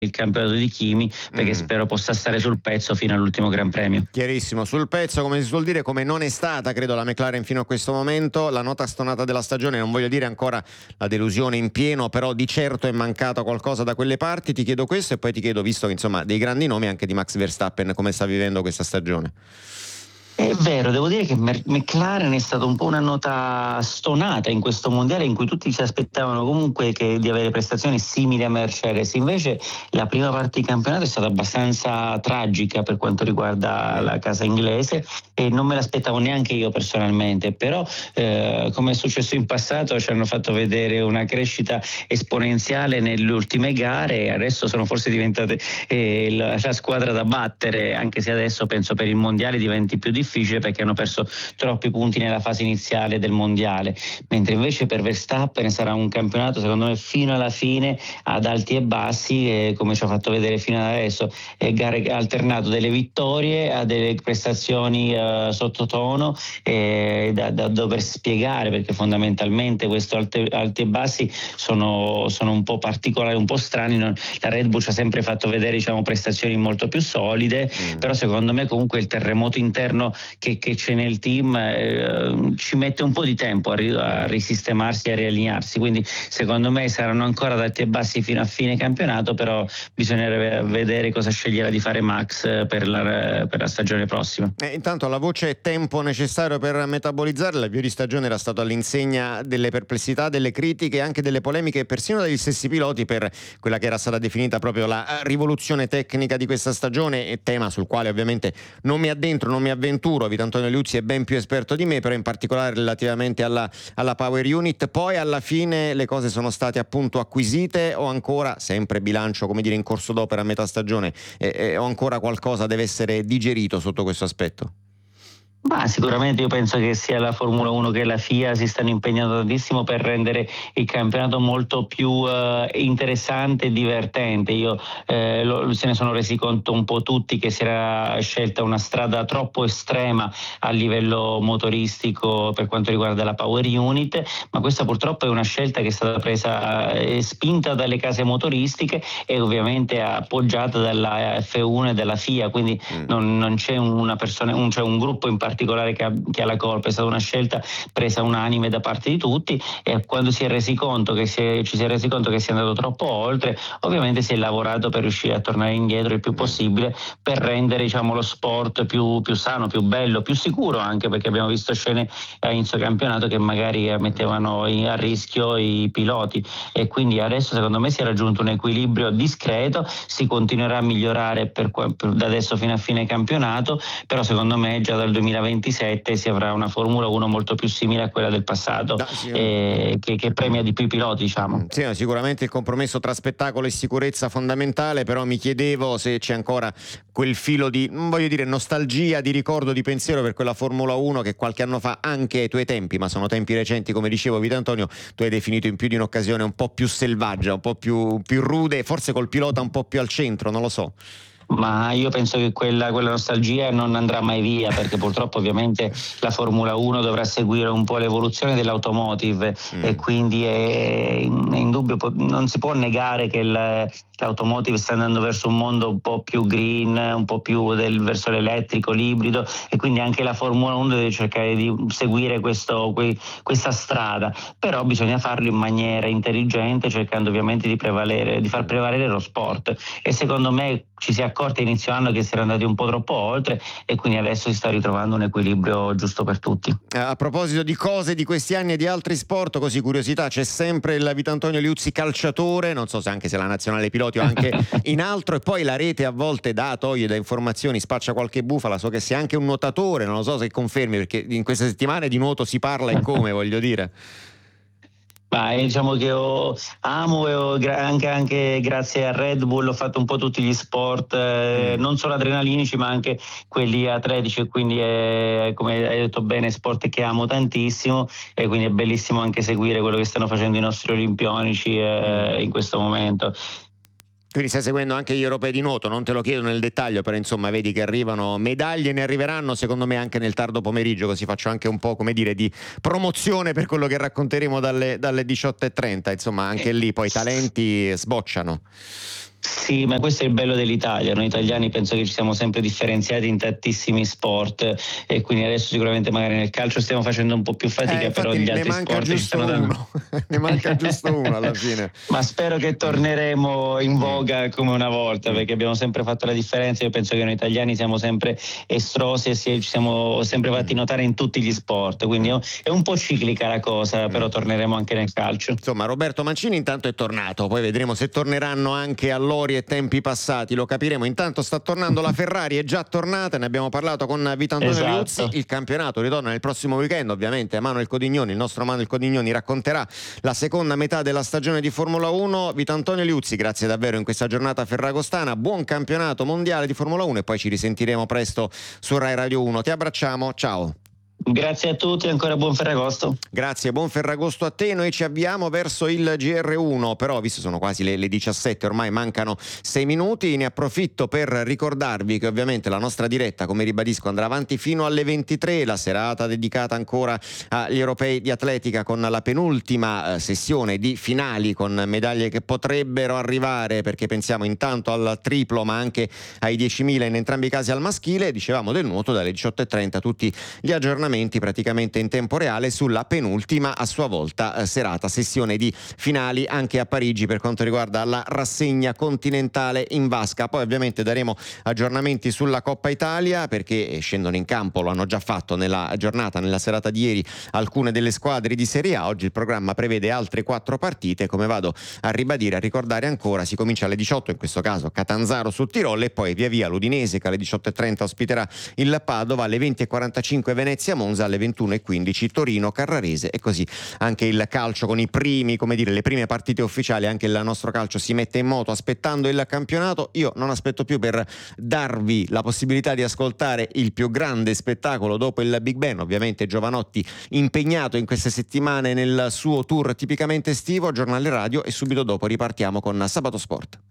il campionato di Kimi, perché spero possa stare sul pezzo fino all'ultimo Gran Premio. Chiarissimo, sul pezzo, come si suol dire, come non è stata, credo, la McLaren fino a questo momento. La nota stonata della stagione, non voglio dire ancora la delusione in pieno, però di certo è mancato qualcosa da quelle parti. Ti chiedo questo e poi ti chiedo, visto che insomma dei grandi nomi, anche di Max Verstappen, come sta vivendo questa stagione. È vero, devo dire che McLaren è stata un po' una nota stonata in questo mondiale, in cui tutti si aspettavano comunque di avere prestazioni simili a Mercedes. Invece la prima parte di campionato è stata abbastanza tragica per quanto riguarda la casa inglese, e non me l'aspettavo neanche io personalmente, però come è successo in passato ci hanno fatto vedere una crescita esponenziale nelle ultime gare, e adesso sono forse diventate la squadra da battere, anche se adesso penso per il mondiale diventi più difficile perché hanno perso troppi punti nella fase iniziale del mondiale, mentre invece per Verstappen sarà un campionato secondo me fino alla fine ad alti e bassi, come ci ha fatto vedere fino ad adesso, gare alternato delle vittorie a delle prestazioni sottotono, da dover spiegare, perché fondamentalmente questo alti e bassi sono un po' particolari, un po' strani. La Red Bull ci ha sempre fatto vedere, diciamo, prestazioni molto più solide, però secondo me comunque il terremoto interno che c'è nel team ci mette un po' di tempo a risistemarsi e a riallinearsi, quindi secondo me saranno ancora ad alti e bassi fino a fine campionato, però bisognerà vedere cosa sceglierà di fare Max per la stagione prossima. Intanto la voce tempo necessario per metabolizzare, l'avvio di stagione era stato all'insegna delle perplessità, delle critiche e anche delle polemiche persino dagli stessi piloti per quella che era stata definita proprio la rivoluzione tecnica di questa stagione, e tema sul quale ovviamente non mi addentro, non mi avventuro. Vitantonio Liuzzi è ben più esperto di me, però in particolare relativamente alla Power Unit. Poi alla fine le cose sono state appunto acquisite, o ancora, sempre bilancio come dire in corso d'opera a metà stagione, o ancora qualcosa deve essere digerito sotto questo aspetto? Ma sicuramente io penso che sia la Formula 1 che la FIA si stanno impegnando tantissimo per rendere il campionato molto più interessante e divertente. Se ne sono resi conto un po' tutti che si era scelta una strada troppo estrema a livello motoristico per quanto riguarda la Power Unit, ma questa purtroppo è una scelta che è stata presa e spinta dalle case motoristiche e ovviamente appoggiata dalla F1 e dalla FIA, quindi non c'è una persona, c'è un gruppo in particolare che ha la colpa. È stata una scelta presa unanime da parte di tutti, e quando ci si è resi conto che si è andato troppo oltre, ovviamente si è lavorato per riuscire a tornare indietro il più possibile, per rendere, diciamo, lo sport più sano, più bello, più sicuro, anche perché abbiamo visto scene a inizio campionato che magari mettevano a rischio i piloti, e quindi adesso secondo me si è raggiunto un equilibrio discreto. Si continuerà a migliorare da adesso fino a fine campionato, però secondo me già dal 2027 si avrà una Formula 1 molto più simile a quella del passato, che premia di più i piloti, diciamo. Sì, sicuramente il compromesso tra spettacolo e sicurezza fondamentale, però mi chiedevo se c'è ancora quel filo di, non voglio dire nostalgia, di ricordo, di pensiero per quella Formula 1 che qualche anno fa, anche ai tuoi tempi, ma sono tempi recenti, come dicevo Vitantonio, tu hai definito in più di un'occasione un po' più selvaggia, un po' più rude, forse col pilota un po' più al centro, non lo so. Ma io penso che quella nostalgia non andrà mai via, perché purtroppo ovviamente la Formula 1 dovrà seguire un po' l'evoluzione dell'automotive, e quindi è indubbio, non si può negare che l'automotive sta andando verso un mondo un po' più green, un po' più verso l'elettrico, l'ibrido, e quindi anche la Formula 1 deve cercare di seguire questa strada, però bisogna farlo in maniera intelligente, cercando ovviamente di far prevalere lo sport, e secondo me ci si è accorti a inizio anno che si era andati un po' troppo oltre, e quindi adesso si sta ritrovando un equilibrio giusto per tutti. A proposito di cose di questi anni e di altri sport, così curiosità, c'è sempre il Vitantonio Liuzzi calciatore, non so se anche se la nazionale piloti o anche in altro, e poi la rete a volte toglie da informazioni, spaccia qualche bufala, so che sei anche un nuotatore, non lo so se confermi, perché in queste settimane di nuoto si parla e come, voglio dire. Ma diciamo che amo, anche grazie a Red Bull ho fatto un po' tutti gli sport, non solo adrenalinici ma anche quelli atletici, e quindi come hai detto bene, sport che amo tantissimo, e quindi è bellissimo anche seguire quello che stanno facendo i nostri olimpionici in questo momento. Quindi stai seguendo anche gli europei di nuoto, non te lo chiedo nel dettaglio, però insomma vedi che arrivano medaglie, ne arriveranno secondo me anche nel tardo pomeriggio, così faccio anche un po', come dire, di promozione per quello che racconteremo dalle 18:30, insomma anche lì poi i talenti sbocciano. Sì, ma questo è il bello dell'Italia. Noi italiani penso che ci siamo sempre differenziati in tantissimi sport, e quindi adesso sicuramente magari nel calcio stiamo facendo un po' più fatica, però Infatti gli ne altri manca sport ci giusto stanno dando. uno, ne manca giusto uno alla fine. Ma spero che torneremo in voga come una volta, Mm. perché abbiamo sempre fatto la differenza. Io penso che noi italiani siamo sempre estrosi e ci siamo sempre fatti notare in tutti gli sport, quindi è un po' ciclica la cosa, però torneremo anche nel calcio. Insomma, Roberto Mancini intanto è tornato, poi vedremo se torneranno anche allori e tempi passati, lo capiremo. Intanto sta tornando la Ferrari, è già tornata, ne abbiamo parlato con Vitantonio Liuzzi. Il campionato ritorna nel prossimo weekend, ovviamente Manuel Codignoni, il nostro Manuel Codignoni, racconterà la seconda metà della stagione di Formula 1. Vitantonio Liuzzi, grazie davvero in questa giornata ferragostana, buon campionato mondiale di Formula 1 e poi ci risentiremo presto su Rai Radio 1. Ti abbracciamo, ciao. Grazie a tutti e ancora buon Ferragosto. Grazie, buon Ferragosto a te. Noi ci avviamo verso il GR1, però visto sono quasi le 17, ormai mancano 6 minuti, ne approfitto per ricordarvi che ovviamente la nostra diretta, come ribadisco, andrà avanti fino alle 23, la serata dedicata ancora agli europei di atletica con la penultima sessione di finali con medaglie che potrebbero arrivare, perché pensiamo intanto al triplo ma anche ai 10.000 in entrambi i casi al maschile. Dicevamo del nuoto dalle 18.30 tutti gli aggiornamenti praticamente in tempo reale sulla penultima a sua volta serata, sessione di finali anche a Parigi per quanto riguarda la rassegna continentale in vasca. Poi ovviamente daremo aggiornamenti sulla Coppa Italia, perché scendono in campo, lo hanno già fatto nella giornata, nella serata di ieri, alcune delle squadre di Serie A. Oggi il programma prevede altre 4 partite, come vado a ribadire, a ricordare ancora, si comincia alle 18, in questo caso Catanzaro sul Tirol, e poi via via l'Udinese che alle 18.30 ospiterà il Padova, alle 20.45 Venezia Monza, alle 21.15 Torino Carrarese, e così anche il calcio con i primi, come dire, le prime partite ufficiali. Anche il nostro calcio si mette in moto aspettando il campionato. Io non aspetto più per darvi la possibilità di ascoltare il più grande spettacolo dopo il Big Ben, ovviamente Giovanotti impegnato in queste settimane nel suo tour tipicamente estivo, giornale radio, e subito dopo ripartiamo con Sabato Sport.